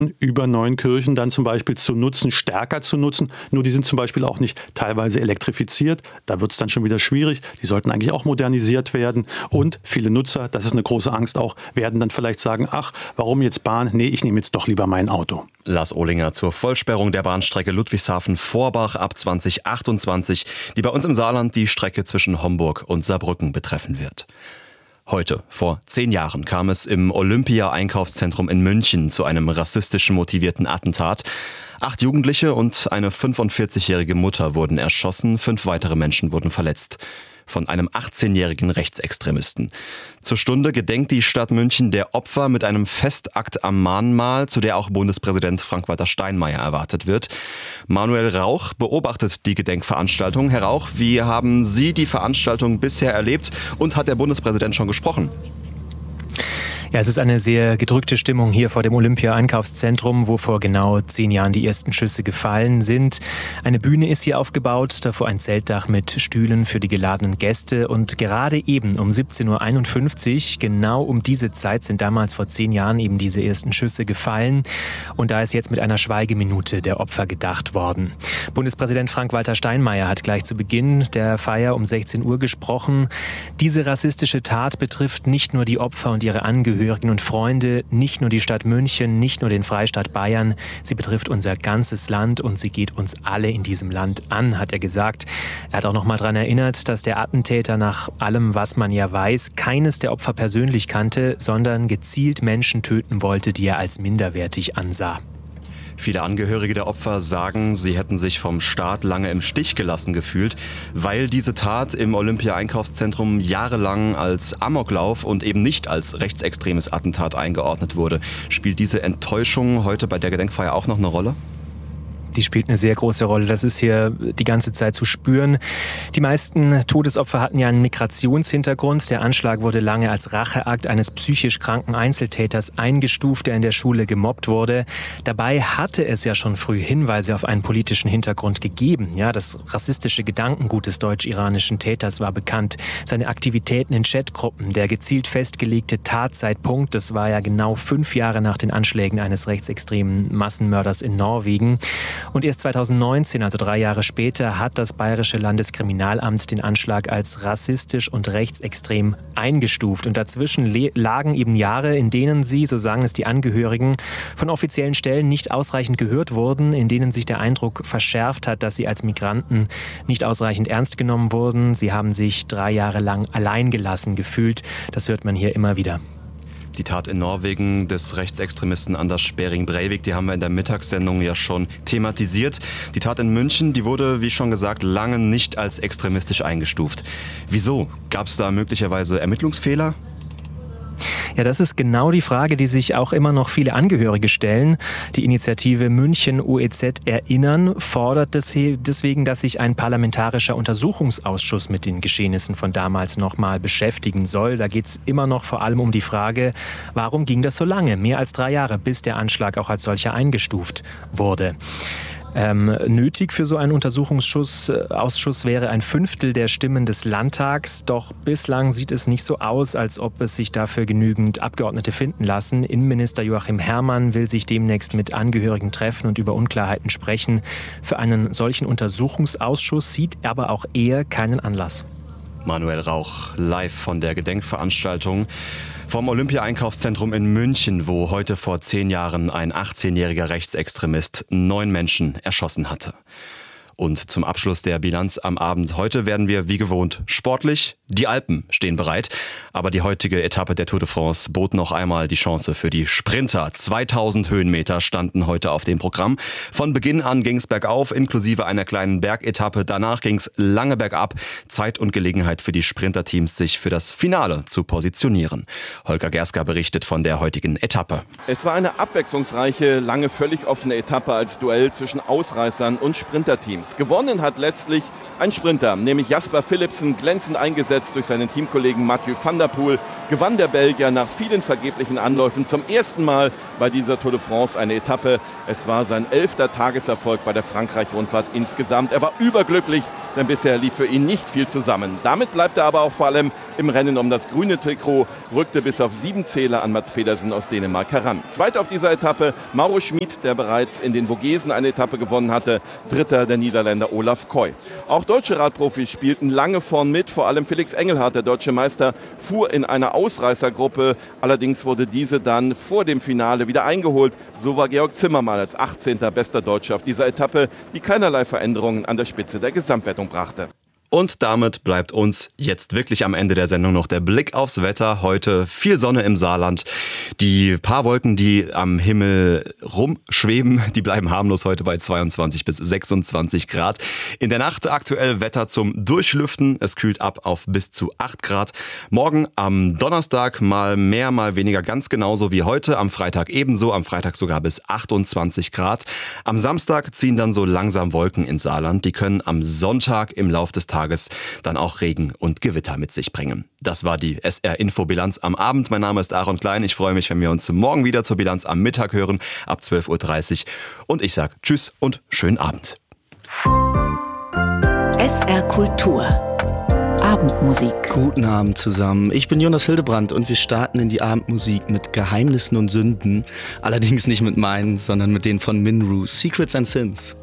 über Neunkirchen dann zum Beispiel zu nutzen, stärker zu nutzen. Nur die sind zum Beispiel auch nicht teilweise elektrifiziert. Da wird es dann schon wieder schwierig. Die sollten eigentlich auch modernisiert werden. Und viele Nutzer, das ist eine große Angst auch, werden dann vielleicht sagen, ach, warum jetzt Bahn? Nee, ich nehme jetzt doch lieber mein Auto. Lars Ohlinger zur Vollsperrung der Bahnstrecke Ludwigshafen-Vorbach ab 2028, die bei uns im Saarland die Strecke zwischen Homburg und Saarbrücken betreffen wird. Heute, vor 10 Jahren, kam es im Olympia-Einkaufszentrum in München zu einem rassistisch motivierten Attentat. 8 Jugendliche und eine 45-jährige Mutter wurden erschossen, 5 weitere Menschen wurden verletzt. Von einem 18-jährigen Rechtsextremisten. Zur Stunde gedenkt die Stadt München der Opfer mit einem Festakt am Mahnmal, zu der auch Bundespräsident Frank-Walter Steinmeier erwartet wird. Manuel Rauch beobachtet die Gedenkveranstaltung. Herr Rauch, wie haben Sie die Veranstaltung bisher erlebt und hat der Bundespräsident schon gesprochen? Ja, es ist eine sehr gedrückte Stimmung hier vor dem Olympia-Einkaufszentrum, wo vor genau 10 Jahren die ersten Schüsse gefallen sind. Eine Bühne ist hier aufgebaut, davor ein Zeltdach mit Stühlen für die geladenen Gäste. Und gerade eben um 17.51 Uhr, genau um diese Zeit, sind damals vor 10 Jahren eben diese ersten Schüsse gefallen. Und da ist jetzt mit einer Schweigeminute der Opfer gedacht worden. Bundespräsident Frank-Walter Steinmeier hat gleich zu Beginn der Feier um 16 Uhr gesprochen. Diese rassistische Tat betrifft nicht nur die Opfer und ihre Angehörigen und Freunde, nicht nur die Stadt München, nicht nur den Freistaat Bayern. Sie betrifft unser ganzes Land und sie geht uns alle in diesem Land an, hat er gesagt. Er hat auch noch mal daran erinnert, dass der Attentäter nach allem, was man ja weiß, keines der Opfer persönlich kannte, sondern gezielt Menschen töten wollte, die er als minderwertig ansah. Viele Angehörige der Opfer sagen, sie hätten sich vom Staat lange im Stich gelassen gefühlt, weil diese Tat im Olympia-Einkaufszentrum jahrelang als Amoklauf und eben nicht als rechtsextremes Attentat eingeordnet wurde. Spielt diese Enttäuschung heute bei der Gedenkfeier auch noch eine Rolle? Die spielt eine sehr große Rolle. Das ist hier die ganze Zeit zu spüren. Die meisten Todesopfer hatten ja einen Migrationshintergrund. Der Anschlag wurde lange als Racheakt eines psychisch kranken Einzeltäters eingestuft, der in der Schule gemobbt wurde. Dabei hatte es ja schon früh Hinweise auf einen politischen Hintergrund gegeben. Ja, das rassistische Gedankengut des deutsch-iranischen Täters war bekannt. Seine Aktivitäten in Chatgruppen, der gezielt festgelegte Tatzeitpunkt, das war ja genau 5 Jahre nach den Anschlägen eines rechtsextremen Massenmörders in Norwegen. Und erst 2019, also 3 Jahre später, hat das Bayerische Landeskriminalamt den Anschlag als rassistisch und rechtsextrem eingestuft. Und dazwischen lagen eben Jahre, in denen sie, so sagen es die Angehörigen, von offiziellen Stellen nicht ausreichend gehört wurden, in denen sich der Eindruck verschärft hat, dass sie als Migranten nicht ausreichend ernst genommen wurden. Sie haben sich 3 Jahre lang alleingelassen gefühlt. Das hört man hier immer wieder. Die Tat in Norwegen des Rechtsextremisten Anders Behring Breivik, die haben wir in der Mittagssendung ja schon thematisiert. Die Tat in München, die wurde, wie schon gesagt, lange nicht als extremistisch eingestuft. Wieso? Gab es da möglicherweise Ermittlungsfehler? Ja, das ist genau die Frage, die sich auch immer noch viele Angehörige stellen. Die Initiative München OEZ Erinnern fordert deswegen, dass sich ein parlamentarischer Untersuchungsausschuss mit den Geschehnissen von damals nochmal beschäftigen soll. Da geht es immer noch vor allem um die Frage, warum ging das so lange, mehr als 3 Jahre, bis der Anschlag auch als solcher eingestuft wurde. Nötig für so einen Untersuchungsausschuss wäre ein 1/5 der Stimmen des Landtags. Doch bislang sieht es nicht so aus, als ob es sich dafür genügend Abgeordnete finden lassen. Innenminister Joachim Herrmann will sich demnächst mit Angehörigen treffen und über Unklarheiten sprechen. Für einen solchen Untersuchungsausschuss sieht aber auch er keinen Anlass. Manuel Rauch live von der Gedenkveranstaltung vom Olympia-Einkaufszentrum in München, wo heute vor 10 Jahren ein 18-jähriger Rechtsextremist 9 Menschen erschossen hatte. Und zum Abschluss der Bilanz am Abend heute werden wir wie gewohnt sportlich. Die Alpen stehen bereit, aber die heutige Etappe der Tour de France bot noch einmal die Chance für die Sprinter. 2000 Höhenmeter standen heute auf dem Programm. Von Beginn an ging es bergauf, inklusive einer kleinen Bergetappe. Danach ging es lange bergab. Zeit und Gelegenheit für die Sprinterteams, sich für das Finale zu positionieren. Holger Gerska berichtet von der heutigen Etappe. Es war eine abwechslungsreiche, lange völlig offene Etappe als Duell zwischen Ausreißern und Sprinterteams. Gewonnen hat letztlich Ein Sprinter, nämlich Jasper Philipsen, glänzend eingesetzt durch seinen Teamkollegen Mathieu van der Poel, gewann der Belgier nach vielen vergeblichen Anläufen zum ersten Mal bei dieser Tour de France eine Etappe. Es war sein 11. Tageserfolg bei der Frankreich-Rundfahrt insgesamt. Er war überglücklich, denn bisher lief für ihn nicht viel zusammen. Damit bleibt er aber auch vor allem im Rennen um das grüne Trikot, rückte bis auf 7 Zähler an Mats Pedersen aus Dänemark heran. Zweiter auf dieser Etappe Mauro Schmid, der bereits in den Vogesen eine Etappe gewonnen hatte. Dritter der Niederländer Olaf Koy. Auch deutsche Radprofis spielten lange vorn mit, vor allem Felix Engelhardt, der deutsche Meister, fuhr in einer Ausreißergruppe. Allerdings wurde diese dann vor dem Finale wieder eingeholt. So war Georg Zimmermann als 18. bester Deutscher auf dieser Etappe, die keinerlei Veränderungen an der Spitze der Gesamtwertung brachte. Und damit bleibt uns jetzt wirklich am Ende der Sendung noch der Blick aufs Wetter. Heute viel Sonne im Saarland. Die paar Wolken, die am Himmel rumschweben, die bleiben harmlos heute bei 22 bis 26 Grad. In der Nacht aktuell Wetter zum Durchlüften. Es kühlt ab auf bis zu 8 Grad. Morgen am Donnerstag mal mehr, mal weniger, ganz genauso wie heute. Am Freitag ebenso, am Freitag sogar bis 28 Grad. Am Samstag ziehen dann so langsam Wolken ins Saarland. Die können am Sonntag im Lauf des Tages dann auch Regen und Gewitter mit sich bringen. Das war die SR-Info-Bilanz am Abend. Mein Name ist Aaron Klein. Ich freue mich, wenn wir uns morgen wieder zur Bilanz am Mittag hören, ab 12.30 Uhr. Und ich sage Tschüss und schönen Abend. SR Kultur. Abendmusik. Guten Abend zusammen. Ich bin Jonas Hildebrand und wir starten in die Abendmusik mit Geheimnissen und Sünden. Allerdings nicht mit meinen, sondern mit denen von Minru, Secrets and Sins.